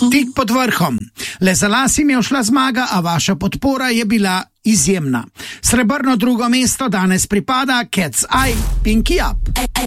Tik pod vrhom. Le za las jim je šla zmaga, a vaša podpora je bila izjemna. Srebrno drugo mesto danes pripada Cat's Eye, Pinky Up.